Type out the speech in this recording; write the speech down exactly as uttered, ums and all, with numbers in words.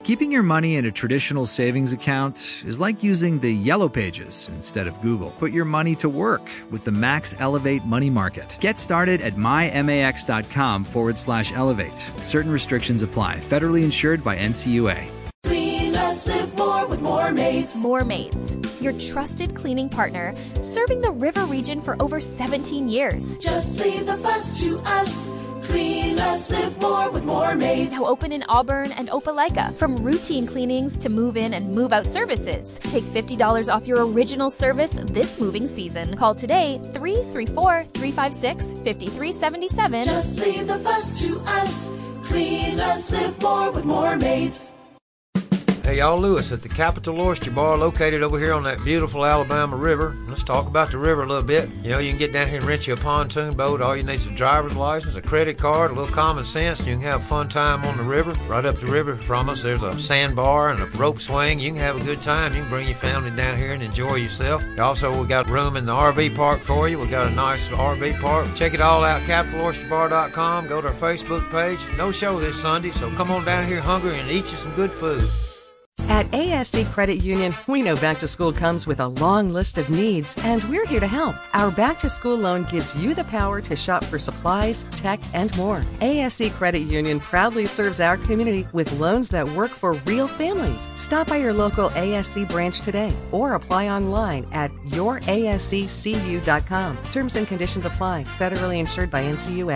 Keeping your money in a traditional savings account is like using the Yellow Pages instead of Google. Put your money to work with the Max Elevate Money Market. Get started at mymax.com forward slash elevate. Certain restrictions apply. Federally insured by N C U A. Clean less, live more with More Mates. More Mates, your trusted cleaning partner, serving the river region for over seventeen years. Just leave the fuss to us. Clean less, live more with More Mates. Now open in Auburn and Opelika. From routine cleanings to move-in and move-out services. Take fifty dollars off your original service this moving season. Call today, three three four, three five six, five three seven seven. Just leave the fuss to us. Clean less, live more with More Mates. Hey, y'all, Lewis at the Capital Oyster Bar, located over here on that beautiful Alabama River. Let's talk about the river a little bit. You know, you can get down here and rent you a pontoon boat. All you need is a driver's license, a credit card, a little common sense, and you can have a fun time on the river. Right up the river from us, there's a sandbar and a rope swing. You can have a good time. You can bring your family down here and enjoy yourself. Also, we got room in the R V park for you. We got a nice R V park. Check it all out, capital oyster bar dot com. Go to our Facebook page. No show this Sunday, so come on down here hungry and eat you some good food. At A S C Credit Union, we know back to school comes with a long list of needs, and we're here to help. Our back to school loan gives you the power to shop for supplies, tech, and more. A S C Credit Union proudly serves our community with loans that work for real families. Stop by your local A S C branch today or apply online at your A S C C U dot com. Terms and conditions apply. Federally insured by N C U A.